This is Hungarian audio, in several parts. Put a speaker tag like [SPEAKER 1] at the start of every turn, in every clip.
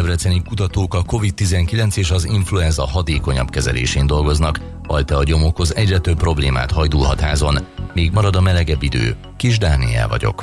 [SPEAKER 1] debreceni kutatók a COVID-19 és az influenza hatékonyabb kezelésén dolgoznak. Altea gyom okoz egyre több problémát Hajdúhatházon. Még marad a melegebb idő. Kis Dániel vagyok.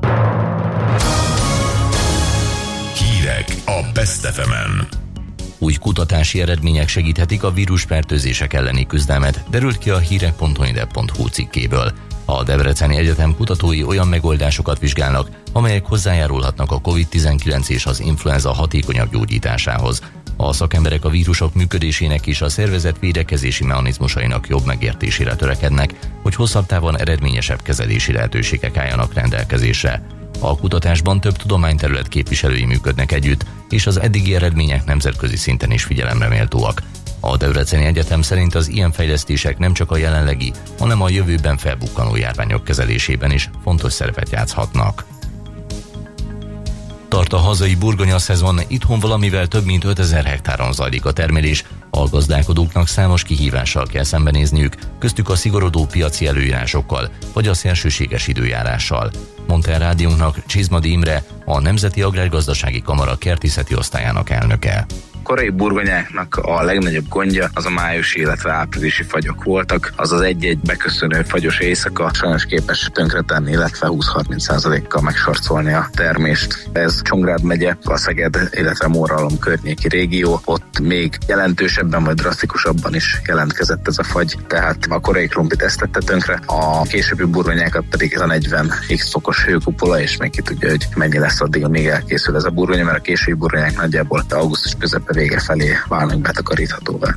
[SPEAKER 2] Hírek a Best FM-en.
[SPEAKER 1] Új kutatási eredmények segíthetik a vírusfertőzések elleni küzdelmet, derült ki a hírek.honidep.hu cikkéből. A Debreceni Egyetem kutatói olyan megoldásokat vizsgálnak, amelyek hozzájárulhatnak a COVID-19 és az influenza hatékonyabb gyógyításához. A szakemberek a vírusok működésének és a szervezet védekezési mechanizmusainak jobb megértésére törekednek, hogy hosszabb távon eredményesebb kezelési lehetőségek álljanak rendelkezésre. A kutatásban több tudományterület képviselői működnek együtt, és az eddigi eredmények nemzetközi szinten is figyelemre méltóak. A Debreceni Egyetem szerint az ilyen fejlesztések nem csak a jelenlegi, hanem a jövőben felbukkanó járványok kezelésében is fontos szerepet játszhatnak. Tart a hazai burgonya szezon, itthon valamivel több mint 5000 hektáron zajlik a termelés, a gazdálkodóknak számos kihívással kell szembenézniük, köztük a szigorodó piaci előírásokkal, vagy a szélsőséges időjárással. Mondta el rádiónknak Csizmadi Imre, a Nemzeti Agrárgazdasági Kamara kertészeti osztályának elnöke.
[SPEAKER 3] Korai burgonyáknak a legnagyobb gondja az a májusi, illetve áprilisi fagyok voltak. Az az egy-egy beköszönő fagyos éjszaka sajnos képes tönkretenni, illetve 20-30%-kal megsorcolni a termést. Ez Csongrád megye, a Szeged, illetve Móralom környéki régió. Ott még jelentősebben vagy drasztikusabban is jelentkezett ez a fagy. Tehát a korai krumplit ezt tette tönkre, a későbbi burgonyákat pedig ez a 40x fokos hőkupola, és még ki tudja, hogy mennyi lesz addig, amíg elkészül ez a burgonya, mert a későbbi burgonyák nagyjából augusztus közepe vége felé válnak betakaríthatóvá.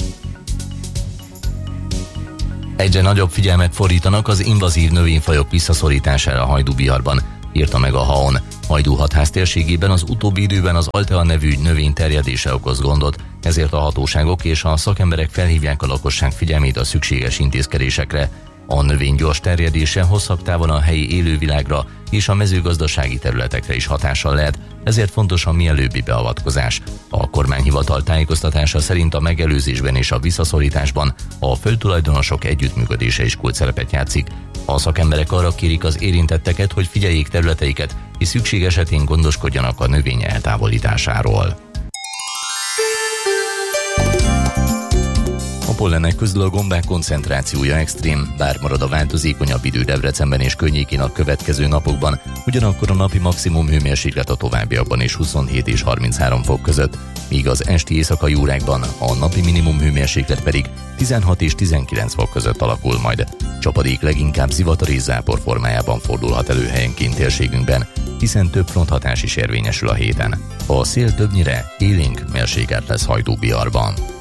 [SPEAKER 1] Egyre nagyobb figyelmet fordítanak az invazív növényfajok visszaszorítására Hajdúbiharban, írta meg a HAON. Hajdúhatház térségében az utóbbi időben az Altea nevű növény terjedése okoz gondot, ezért a hatóságok és a szakemberek felhívják a lakosság figyelmét a szükséges intézkedésekre. A növény gyors terjedése hosszabb távon a helyi élővilágra és a mezőgazdasági területekre is hatással lehet, ezért fontos a mielőbbi beavatkozás. A kormányhivatal tájékoztatása szerint a megelőzésben és a visszaszorításban a földtulajdonosok együttműködése is kulcsszerepet játszik. A szakemberek arra kérik az érintetteket, hogy figyeljék területeiket, és szükség esetén gondoskodjanak a növény eltávolításáról. A pollenek közül a gombák koncentrációja extrém, bár marad a változékonyabb idő Debrecenben és környékén a következő napokban, ugyanakkor a napi maximum hőmérséklet a továbbiakban is 27 és 33 fok között, míg az esti éjszakai órákban a napi minimum hőmérséklet pedig 16 és 19 fok között alakul majd. Csapadék leginkább zivatar és zápor formájában fordulhat elő helyenként térségünkben, hiszen több fronthatás is érvényesül a héten. A szél többnyire élénk mérsékelt lesz Hajdúbiharban.